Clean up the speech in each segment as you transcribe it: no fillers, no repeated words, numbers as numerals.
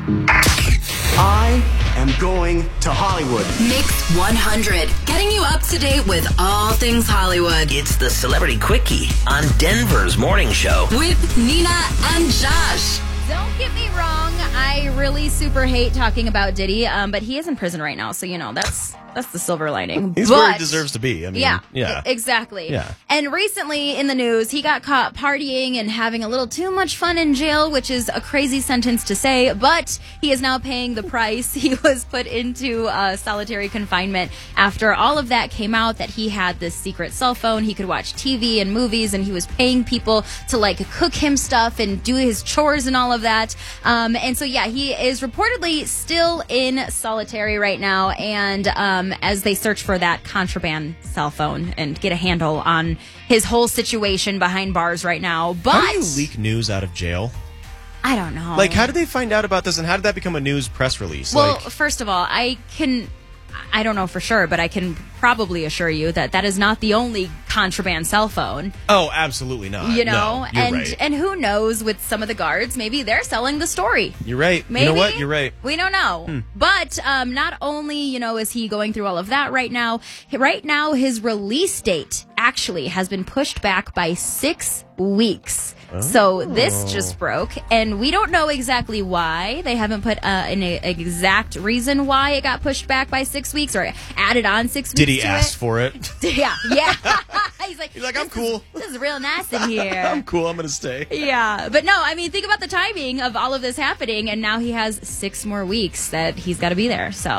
I am going to Hollywood. Mix 100, getting you up to date with all things Hollywood. It's the Celebrity Quickie on Denver's Morning Show. With Nina and Josh. Don't get me wrong, I really super hate talking about Diddy, but he is in prison right now, so that's the silver lining. He's where he deserves to be. I mean, yeah. Exactly. Yeah. And recently in the news, he got caught partying and having a little too much fun in jail, which is a crazy sentence to say, but he is now paying the price. He was put into solitary confinement after all of that came out, that he had this secret cell phone. He could watch TV and movies, and he was paying people to cook him stuff and do his chores and all of that. And so, he is reportedly still in solitary right now, and as they search for that contraband cell phone and get a handle on his whole situation behind bars right now. But how do you leak news out of jail? I don't know. How did they find out about this, and how did that become a news press release? Well, first of all, I don't know for sure, but I can probably assure you that is not the only contraband cell phone. Oh, absolutely not. You know, no, you're right. And who knows, with some of the guards, maybe they're selling the story. You're right. Maybe, you know what? You're right. We don't know. But not only, is he going through all of that right now, his release date actually has been pushed back by 6 weeks. So this just broke, and we don't know exactly why. They haven't put an exact reason why it got pushed back by 6 weeks or added on 6 weeks. Did he ask for it? Yeah. He's like, I'm cool. This is real nice in here. I'm cool. I'm going to stay. Yeah. But no, think about the timing of all of this happening, and now he has 6 more weeks that he's got to be there. So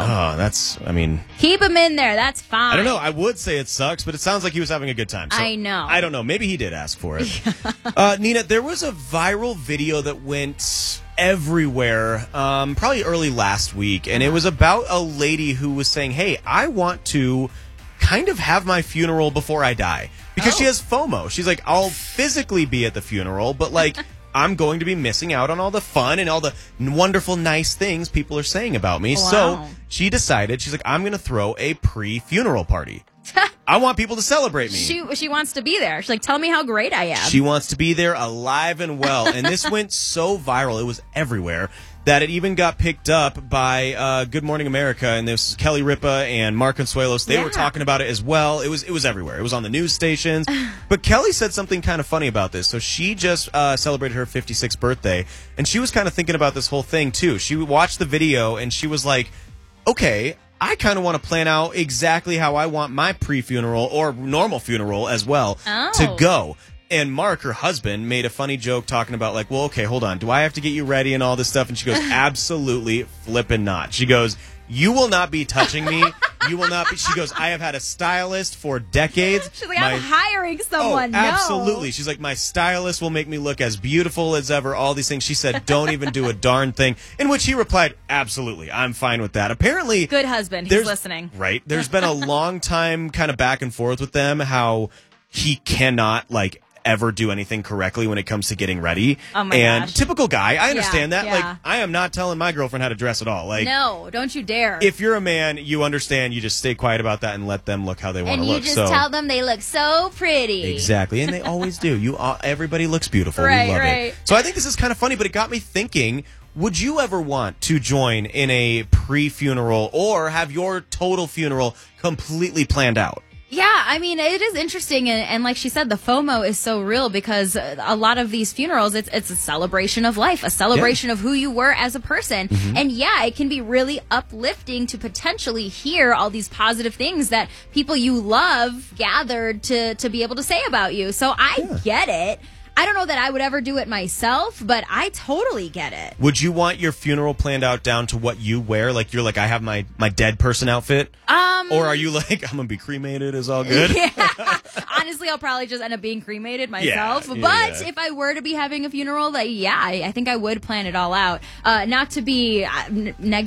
keep him in there. That's fine. I don't know. I would say it sucks, but it sounds like he was having a good time. So I know. I don't know. Maybe he did ask for it. Nina, there was a viral video that went everywhere probably early last week, and it was about a lady who was saying, hey, I want to kind of have my funeral before I die, because she has FOMO. She's like, I'll physically be at the funeral, but I'm going to be missing out on all the fun and all the wonderful, nice things people are saying about me. Wow. So she decided, she's like, I'm going to throw a pre-funeral party. I want people to celebrate me. She wants to be there. She's like, tell me how great I am. She wants to be there alive and well. And this went so viral, it was everywhere, that it even got picked up by Good Morning America, and this was Kelly Ripa and Mark Consuelos. They were talking about it as well. It was everywhere. It was on the news stations. But Kelly said something kind of funny about this. So she just celebrated her 56th birthday, and she was kind of thinking about this whole thing too. She watched the video, and she was like, okay, I kind of want to plan out exactly how I want my pre-funeral or normal funeral as well to go. And Mark, her husband, made a funny joke talking about well, okay, hold on. Do I have to get you ready and all this stuff? And she goes, absolutely flippin' not. She goes, you will not be touching me. You will not be. She goes, I have had a stylist for decades. She's like, I'm hiring someone. Oh, absolutely. She's like, my stylist will make me look as beautiful as ever, all these things. She said, don't even do a darn thing. In which he replied, absolutely, I'm fine with that. Apparently. Good husband. He's listening. Right. There's been a long time kind of back and forth with them, how he cannot, ever do anything correctly when it comes to getting ready. Oh my gosh. Typical guy. I understand that. Yeah. I am not telling my girlfriend how to dress at all. No, don't you dare. If you're a man, you understand. You just stay quiet about that and let them look how they want to look. And you just tell them they look so pretty. Exactly. And they always do. Everybody looks beautiful. Right, we love right. it. So I think this is kind of funny, but it got me thinking, would you ever want to join in a pre-funeral or have your total funeral completely planned out? Yeah, it is interesting, and like she said, the FOMO is so real, because a lot of these funerals, it's a celebration of life, a celebration of who you were as a person, and it can be really uplifting to potentially hear all these positive things that people you love gathered to be able to say about you. So I get it. I don't know that I would ever do it myself, but I totally get it. Would you want your funeral planned out down to what you wear? You're like, I have my dead person outfit? Or are you like, I'm going to be cremated, is all good? Yeah. Honestly, I'll probably just end up being cremated myself. But if I were to be having a funeral, I think I would plan it all out. Not to be negative